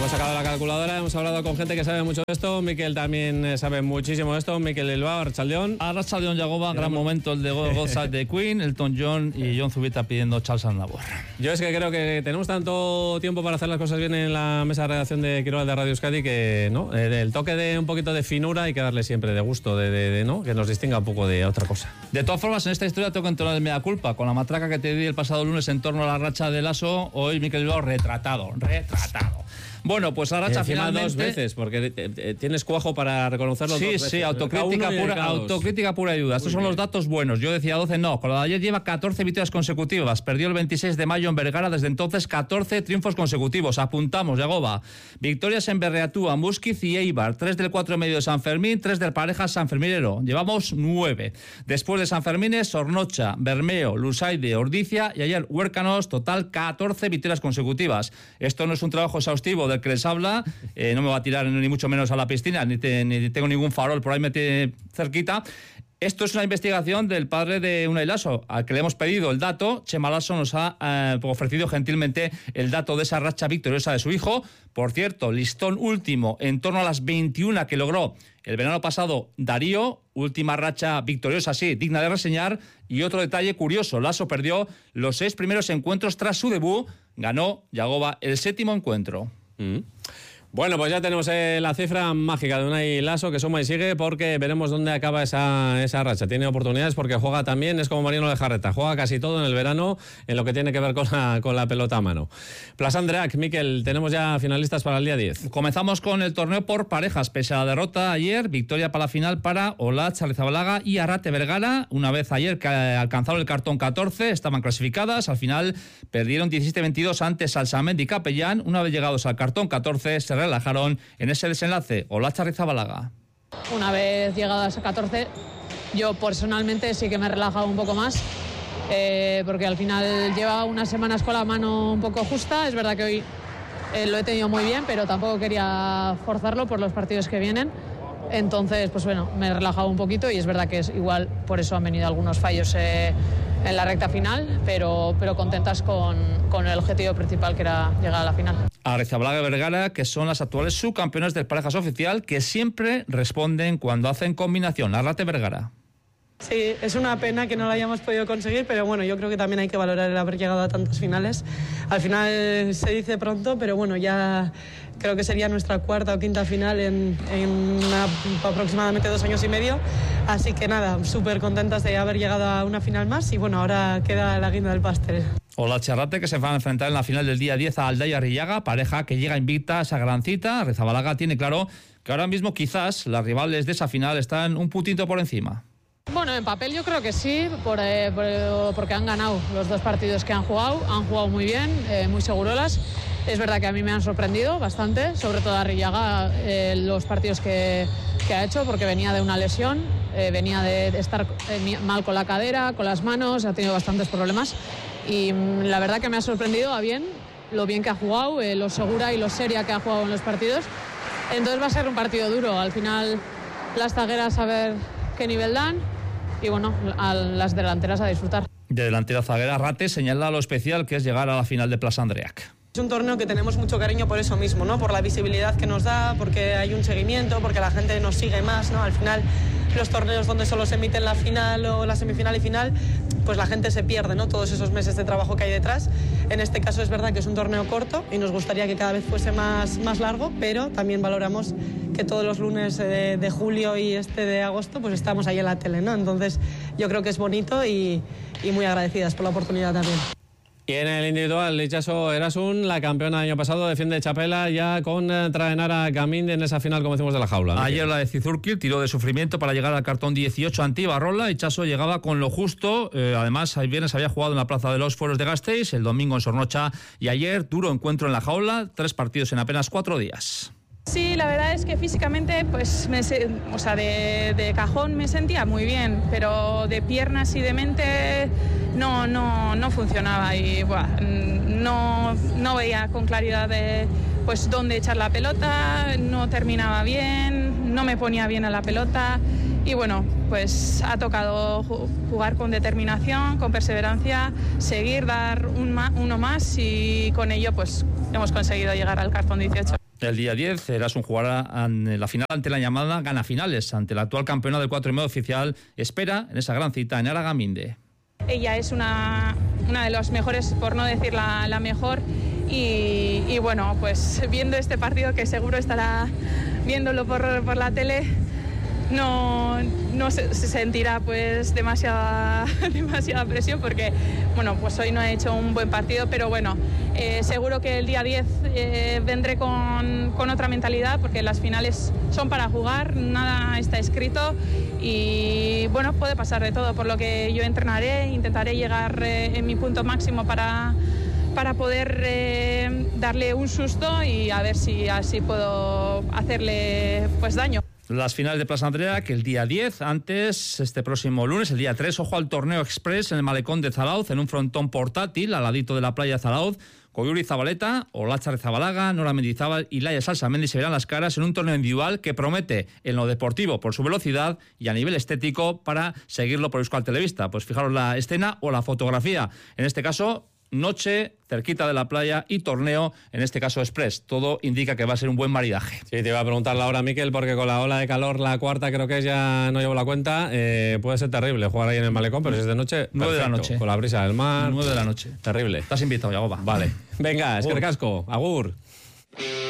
Hemos sacado la calculadora, hemos hablado con gente que sabe mucho de esto. Mikel también sabe muchísimo de esto. Mikel Bilbao, Arratsaldeon. Arratsaldeon, Yagoba, gran momento el de God Save the Queen, Elton John y John Zubita pidiendo Charles Aznavour. Yo es que creo que tenemos tanto tiempo para hacer las cosas bien en la mesa de redacción de Quiroga de Radio Euskadi que no, el toque de un poquito de finura hay que darle siempre de gusto, ¿no? Que nos distinga un poco de otra cosa. De todas formas, en esta historia tengo que entonar el mea culpa. Con la matraca que te di el pasado lunes en torno a la racha de Lasso, hoy Mikel Bilbao retratado. Bueno, pues la racha finalmente... dos veces, porque tienes cuajo para reconocerlo. Sí, autocrítica pura y dura. Estos son los datos buenos. Yo decía 12, no. Con lo de ayer lleva 14 victorias consecutivas. Perdió el 26 de mayo en Vergara. Desde entonces, 14 triunfos consecutivos. Apuntamos, Yagoba. Victorias en Berreatúa, Muskiz y Eibar. 3 del 4 medio de San Fermín, 3 del Parejas San Ferminero. Llevamos 9. Después de San Fermín, Sornocha, Bermeo, Lusaide, Ordizia y ayer Huércanos. Total 14 victorias consecutivas. Esto no es un trabajo exhaustivo del que les habla, no me va a tirar ni mucho menos a la piscina, ni tengo ningún farol por ahí cerquita. Esto es una investigación del padre de Unai Lasso, al que le hemos pedido el dato. Chema Lasso nos ha ofrecido gentilmente el dato de esa racha victoriosa de su hijo. Por cierto, listón último en torno a las 21 que logró el verano pasado Darío, última racha victoriosa, sí, digna de reseñar. Y otro detalle curioso, Lasso perdió los 6 primeros encuentros tras su debut, ganó Yagoba el 7º encuentro. Bueno, pues ya tenemos la cifra mágica de Unai Lasso, que suma y sigue, porque veremos dónde acaba esa racha. Tiene oportunidades porque juega también, es como Mariano Lejarreta, juega casi todo en el verano en lo que tiene que ver con la pelota a mano. Plaza Andreac, Mikel, tenemos ya finalistas para el día 10. Comenzamos con el torneo por parejas. Pese a la derrota ayer, victoria para la final para Olatz Arrizabalaga y Arrate Vergara. Una vez ayer que alcanzaron el cartón 14, estaban clasificadas. Al final perdieron 17-22 ante Salsamendi y Capellán. Una vez llegados al cartón 14, se relajaron en ese desenlace. Olatz Arrizabalaga. Una vez llegadas a 14, yo personalmente sí que me he relajado un poco más, porque al final lleva unas semanas con la mano un poco justa. Es verdad que hoy lo he tenido muy bien, pero tampoco quería forzarlo por los partidos que vienen. Entonces, pues bueno, me he relajado un poquito y es verdad que es igual, por eso han venido algunos fallos en la recta final, pero contentas con el objetivo principal, que era llegar a la final. Arrizabalaga y Vergara, que son las actuales subcampeonas del parejas oficial, que siempre responden cuando hacen combinación. Arrate Vergara. Sí, es una pena que no lo hayamos podido conseguir, pero bueno, yo creo que también hay que valorar el haber llegado a tantas finales. Al final se dice pronto, pero bueno, ya creo que sería nuestra cuarta o quinta final en aproximadamente 2 años y medio. Así que nada, súper contentas de haber llegado a una final más y bueno, ahora queda la guinda del pastel. Olatz y Arrate, que se van a enfrentar en la final del día 10 a Aldaya Arrillaga, pareja que llega invicta a esa gran cita. Arrizabalaga tiene claro que ahora mismo quizás las rivales de esa final están un puntito por encima. Bueno, en papel yo creo que sí, porque han ganado los 2 partidos que han jugado muy bien, muy segurolas. Es verdad que a mí me han sorprendido bastante, sobre todo Arrillaga, los partidos que ha hecho, porque venía de una lesión, venía de estar mal con la cadera, con las manos, ha tenido bastantes problemas y la verdad que me ha sorprendido a bien, lo bien que ha jugado, lo segura y lo seria que ha jugado en los partidos. Entonces va a ser un partido duro, al final las zagueras a ver qué nivel dan y bueno, a las delanteras a disfrutar. De delantera zaguera, Arrate señala lo especial que es llegar a la final de Plaza Andreac. Es un torneo que tenemos mucho cariño por eso mismo, ¿no? Por la visibilidad que nos da, porque hay un seguimiento, porque la gente nos sigue más, ¿no? Al final, los torneos donde solo se emiten la final o la semifinal y final, pues la gente se pierde, ¿no? Todos esos meses de trabajo que hay detrás. En este caso es verdad que es un torneo corto y nos gustaría que cada vez fuese más largo, pero también valoramos que todos los lunes de julio y de agosto pues estamos ahí en la tele, ¿no? Entonces yo creo que es bonito y muy agradecidas por la oportunidad también. Y en el individual, Itxaso Erasun, la campeona del año pasado, defiende Txapela ya con Traenara Gamín en esa final, como decimos, de la jaula. Ayer la de Zizurkil tiró de sufrimiento para llegar al cartón 18 ante Ibarrola. Itxaso llegaba con lo justo. Además, el viernes había jugado en la Plaza de los Fueros de Gasteiz, el domingo en Sornocha y ayer duro encuentro en la jaula, 3 partidos en apenas 4 días. Sí, la verdad es que físicamente, pues, de cajón me sentía muy bien, pero de piernas y de mente no funcionaba y no veía con claridad pues dónde echar la pelota, no terminaba bien, no me ponía bien a la pelota y bueno, pues ha tocado jugar con determinación, con perseverancia, seguir, dar uno más y con ello pues hemos conseguido llegar al cartón 18. El día 10, Erasun jugará en la final ante la llamada Gana Finales, ante la actual campeona del 4,5 oficial. Espera en esa gran cita en Aragaminde. Ella es una de las mejores, por no decir la mejor, y bueno, pues viendo este partido, que seguro estará viéndolo por la tele, no se sentirá pues demasiada presión, porque bueno, pues hoy no ha hecho un buen partido, pero bueno, seguro que el día 10 vendré con otra mentalidad, porque las finales son para jugar, nada está escrito y bueno, puede pasar de todo, por lo que yo entrenaré, intentaré llegar en mi punto máximo para poder darle un susto y a ver si así puedo hacerle pues daño. Las finales de Plaza Andrea, que el día 10, antes, este próximo lunes, el día 3, ojo al torneo express en el malecón de Zarauz, en un frontón portátil al ladito de la playa de Zarauz. Coyuri Zabaleta, Olacha Zabalaga, Nora Mendizábal y Laia Salsamendi se verán las caras en un torneo individual que promete en lo deportivo por su velocidad y a nivel estético para seguirlo por Euskal Telebista. Pues fijaros la escena o la fotografía. En este caso, noche, cerquita de la playa y torneo, en este caso express. Todo indica que va a ser un buen maridaje. Sí, te iba a preguntar la hora, Miquel, porque con la ola de calor, la cuarta creo que es, ya no llevo la cuenta, puede ser terrible jugar ahí en el malecón, pero si es de noche, 9 de la noche. Con la brisa del mar. 9 de la noche. Terrible. Estás invitado, Yagoba. Vale. Venga, es que casco. Agur.